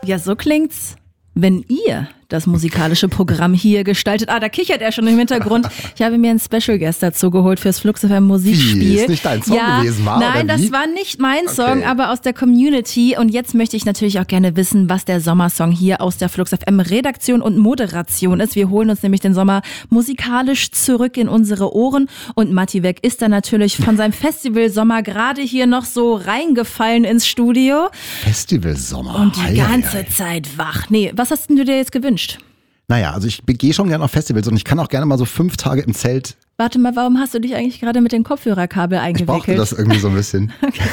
Ja, so klingt's, wenn ihr das musikalische Programm hier gestaltet. Da kichert er schon im Hintergrund. Ich habe mir einen Special Guest dazu geholt fürs Flux FM Musikspiel. Wie, ist nicht dein Song gewesen, war? Nein, oder wie? das war nicht mein Song, aber aus der Community. Und jetzt möchte ich natürlich auch gerne wissen, was der Sommersong hier aus der Flux FM Redaktion und Moderation ist. Wir holen uns nämlich den Sommer musikalisch zurück in unsere Ohren. Und Matti Weg ist dann natürlich von seinem Festival Sommer gerade hier noch so reingefallen ins Studio. Festival Sommer. Und die ganze Zeit wach. Nee, was hast denn du dir jetzt gewünscht? Naja, also ich gehe schon gerne auf Festivals und ich kann auch gerne mal so 5 Tage im Zelt. Warte mal, warum hast du dich eigentlich gerade mit dem Kopfhörerkabel eingewickelt? Ich brauchte das irgendwie so ein bisschen. Okay.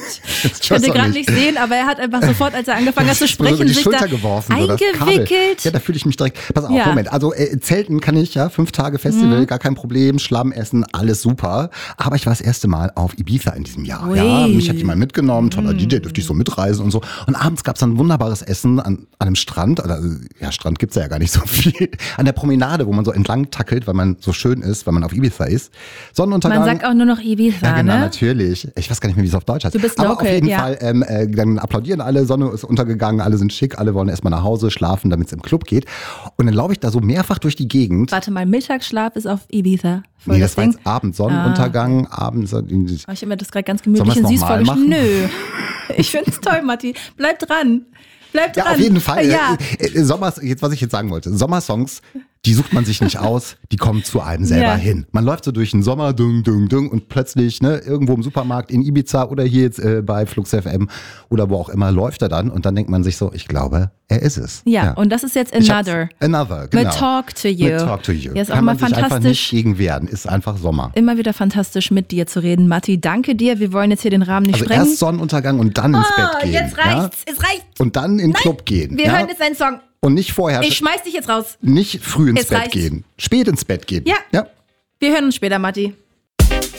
Ich konnte gerade nicht sehen, aber er hat einfach sofort, als er angefangen hat zu sprechen, so die sich Schulter da geworfen, eingewickelt. Ja, da fühle ich mich direkt. Pass auf, Moment. Also Zelten kann ich, 5 Tage Festival, gar kein Problem. Schlamm essen, alles super. Aber ich war das erste Mal auf Ibiza in diesem Jahr. Ui. Ja, mich hat jemand mitgenommen, toller DJ, dürfte ich so mitreisen und so. Und abends gab es dann wunderbares Essen an einem Strand. Strand gibt's ja gar nicht so viel. An der Promenade, wo man so entlang tackelt, weil man so schön ist, weil man auf Ibiza ist. Sonnenuntergang. Man sagt auch nur noch Ibiza, ja, genau, ne? natürlich. Ich weiß gar nicht mehr, wie es auf Deutsch heißt. Du bist aber local, auf jeden Fall, dann applaudieren alle, Sonne ist untergegangen, alle sind schick, alle wollen erstmal nach Hause schlafen, damit es im Club geht. Und dann laufe ich da so mehrfach durch die Gegend. Warte mal, Mittagsschlaf ist auf Ibiza. Voll nee, das war jetzt Abend, Sonnenuntergang, Abends. Ich habe mir das gerade ganz gemütlich und süß vorgestellt. Nö, ich finde es toll, Matti. Bleib dran. Bleib dran. Ja, auf jeden Fall. Ja. Was ich jetzt sagen wollte. Sommersongs, die sucht man sich nicht aus, die kommen zu einem selber hin. Man läuft so durch den Sommer, dung, dung, dung, und plötzlich irgendwo im Supermarkt in Ibiza oder hier jetzt bei Flux FM oder wo auch immer läuft er dann und dann denkt man sich so, ich glaube, er ist es. Ja, und das ist jetzt Another, genau. Mit Talk to You. Mit Talk to You. Ja, ist Kann auch mal man sich fantastisch. einfach nicht gegen wehren, ist einfach Sommer. Immer wieder fantastisch mit dir zu reden, Matti. Danke dir, wir wollen jetzt hier den Rahmen nicht sprengen. Erst Sonnenuntergang und dann ins Bett gehen. Jetzt reicht's, es reicht. Und dann in den Club gehen. Wir hören jetzt einen Song. Und nicht vorher. Ich schmeiß dich jetzt raus. Nicht früh ins Bett reicht. gehen. Spät ins Bett gehen. Ja. Wir hören uns später, Matti.